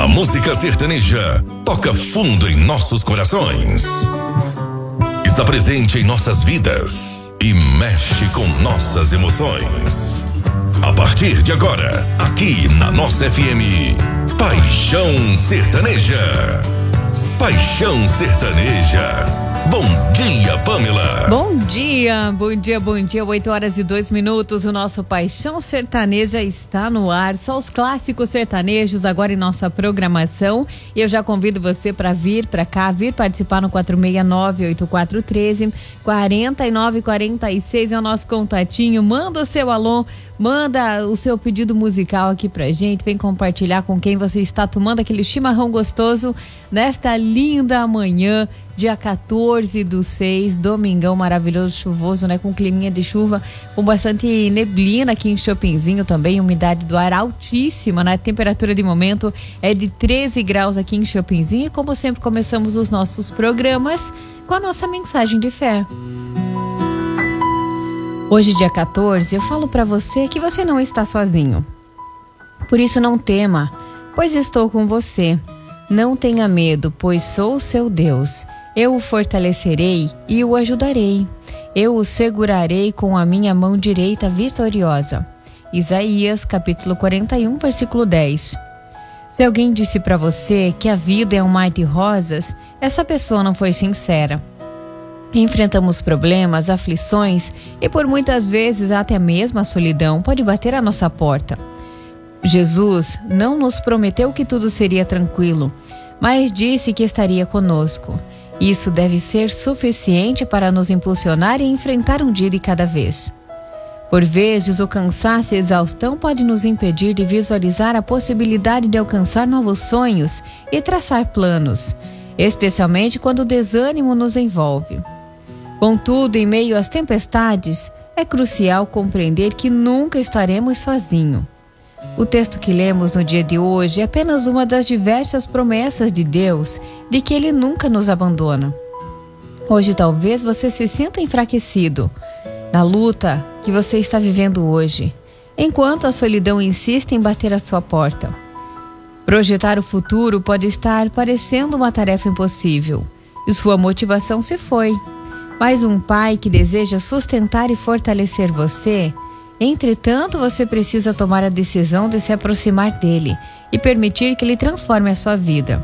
A música sertaneja toca fundo em nossos corações. Está presente em nossas vidas e mexe com nossas emoções. A partir de agora, aqui na nossa FM, Paixão Sertaneja. Paixão Sertaneja. Bom dia, Pamela. Bom dia, 8h02. O nosso Paixão Sertaneja está no ar. Só os clássicos sertanejos agora em nossa programação. E eu já convido você para vir para cá, vir participar no 469-8413-4946 é o nosso contatinho. Manda o seu alô, manda o seu pedido musical aqui pra gente. Vem compartilhar com quem você está tomando aquele chimarrão gostoso nesta linda manhã. Dia 14/6, domingão maravilhoso, chuvoso, né? Com climinha de chuva, com bastante neblina aqui em Chopinzinho também, umidade do ar altíssima, né? A temperatura de momento é de 13 graus aqui em Chopinzinho. E como sempre, começamos os nossos programas com a nossa mensagem de fé. Hoje, dia 14, eu falo pra você que você não está sozinho. Por isso não tema, pois estou com você. Não tenha medo, pois sou o seu Deus. Eu o fortalecerei e o ajudarei. Eu o segurarei com a minha mão direita vitoriosa. Isaías, capítulo 41, versículo 10. Se alguém disse para você que a vida é um mar de rosas, essa pessoa não foi sincera. Enfrentamos problemas, aflições e por muitas vezes até mesmo a solidão pode bater à nossa porta. Jesus não nos prometeu que tudo seria tranquilo, mas disse que estaria conosco. Isso deve ser suficiente para nos impulsionar e enfrentar um dia de cada vez. Por vezes, o cansaço e a exaustão podem nos impedir de visualizar a possibilidade de alcançar novos sonhos e traçar planos, especialmente quando o desânimo nos envolve. Contudo, em meio às tempestades, é crucial compreender que nunca estaremos sozinhos. O texto que lemos no dia de hoje é apenas uma das diversas promessas de Deus de que Ele nunca nos abandona. Hoje talvez você se sinta enfraquecido na luta que você está vivendo hoje, enquanto a solidão insiste em bater à sua porta. Projetar o futuro pode estar parecendo uma tarefa impossível e sua motivação se foi. Mas um pai que deseja sustentar e fortalecer você, entretanto, você precisa tomar a decisão de se aproximar dele e permitir que ele transforme a sua vida.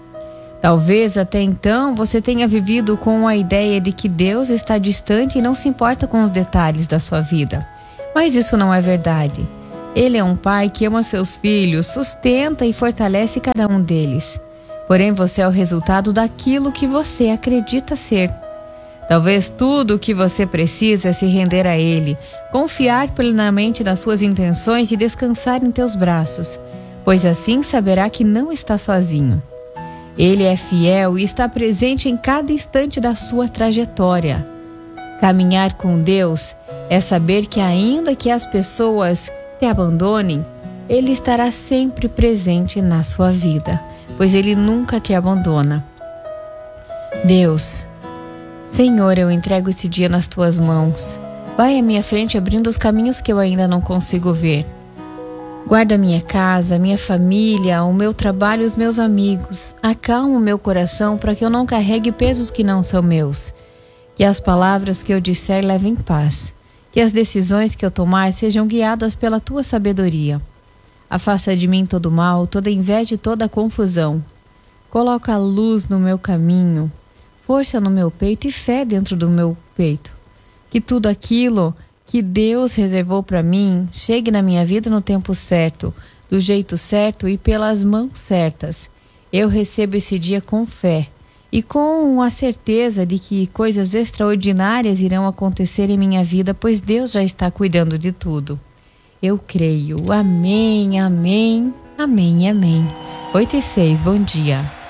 Talvez até então você tenha vivido com a ideia de que Deus está distante e não se importa com os detalhes da sua vida. Mas isso não é verdade. Ele é um pai que ama seus filhos, sustenta e fortalece cada um deles. Porém, você é o resultado daquilo que você acredita ser. Talvez tudo o que você precisa é se render a Ele, confiar plenamente nas suas intenções e descansar em teus braços, pois assim saberá que não está sozinho. Ele é fiel e está presente em cada instante da sua trajetória. Caminhar com Deus é saber que ainda que as pessoas te abandonem, Ele estará sempre presente na sua vida, pois Ele nunca te abandona. Deus, Senhor, eu entrego esse dia nas tuas mãos. Vai à minha frente abrindo os caminhos que eu ainda não consigo ver. Guarda a minha casa, a minha família, o meu trabalho e os meus amigos. Acalma o meu coração para que eu não carregue pesos que não são meus. Que as palavras que eu disser levem paz. Que as decisões que eu tomar sejam guiadas pela tua sabedoria. Afasta de mim todo mal, toda inveja e toda confusão. Coloca a luz no meu caminho, força no meu peito e fé dentro do meu peito. Que tudo aquilo que Deus reservou para mim chegue na minha vida no tempo certo, do jeito certo e pelas mãos certas. Eu recebo esse dia com fé e com a certeza de que coisas extraordinárias irão acontecer em minha vida, pois Deus já está cuidando de tudo. Eu creio. Amém, amém, amém, amém. 8h06, bom dia.